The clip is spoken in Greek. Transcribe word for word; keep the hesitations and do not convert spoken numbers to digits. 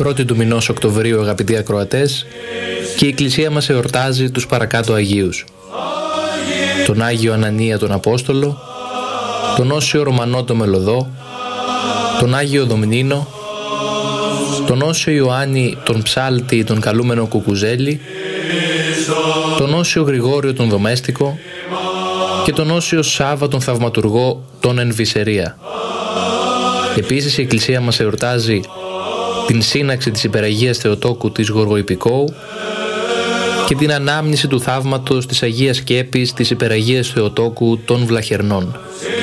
πρώτη του μηνός Οκτωβρίου, αγαπητοί ακροατές, και η Εκκλησία μας εορτάζει τους παρακάτω Αγίους. Τον Άγιο Ανανία τον Απόστολο, τον Όσιο Ρωμανό τον Μελωδό, τον Άγιο Δομνίνο, τον Όσιο Ιωάννη τον Ψάλτη τον καλούμενο Κουκουζέλη, τον Όσιο Γρηγόριο τον Δομέστικο και τον Όσιο Σάβα τον Θαυματουργό τον Ενβυσερία. Επίσης η Εκκλησία μας εορτάζει την σύναξη της Υπεραγίας Θεοτόκου της Γοργοϊππικόου και την ανάμνηση του θαύματος της Αγίας Σκέπης της Υπεραγίας Θεοτόκου των Βλαχερνών.